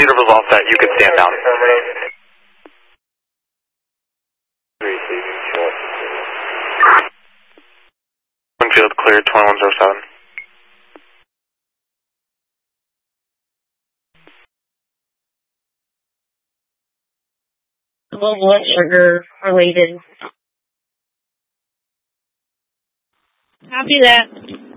Windshield resolve that, you can stand down. Windshield clear, 2107. Low blood sugar related. Copy that.